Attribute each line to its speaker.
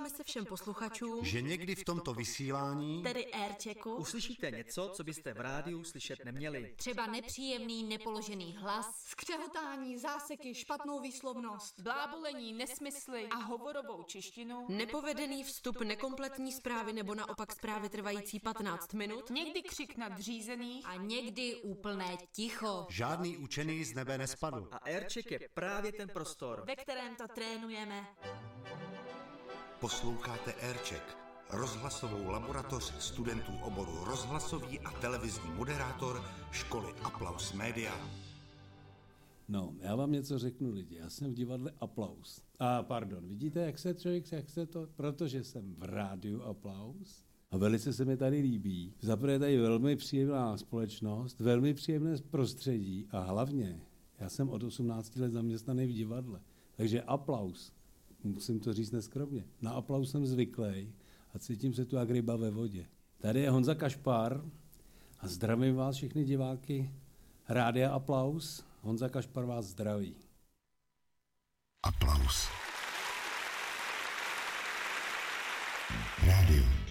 Speaker 1: Omlouváme se všem posluchačům,
Speaker 2: že někdy v tomto vysílání,
Speaker 1: tedy airchecku,
Speaker 3: uslyšíte něco, co byste v rádiu slyšet neměli.
Speaker 1: Třeba nepříjemný, nepoložený hlas,
Speaker 4: skřehotání, záseky, špatnou výslovnost,
Speaker 5: blábolení, nesmysly a hovorovou češtinu,
Speaker 1: nepovedený vstup, nekompletní zprávy nebo naopak zprávy trvající 15 minut,
Speaker 5: někdy křik nadřízených
Speaker 1: a někdy úplné ticho.
Speaker 2: žádný učený z nebe nespadl.
Speaker 3: A aircheck je právě ten prostor,
Speaker 1: Ve kterém to trénujeme.
Speaker 6: Posloucháte aircheck, rozhlasovou laboratoř studentů oboru rozhlasový a televizní moderátor školy Applaus Media.
Speaker 7: No, já vám něco řeknu, lidi. Já jsem v divadle Applaus. Vidíte, jak se to, protože jsem v rádiu Applaus. A velice se mi tady líbí. Zaprvé je tady velmi příjemná společnost, velmi příjemné prostředí a hlavně já jsem od 18 let zaměstnaný v divadle. Takže Applaus, musím to říct neskromně, na Applaus jsem zvyklý a cítím se tu jak ryba ve vodě. Tady je Honza Kašpar a zdravím vás všechny diváky Rádia Applaus. Honza Kašpar vás zdraví.
Speaker 6: Applaus. Rádio.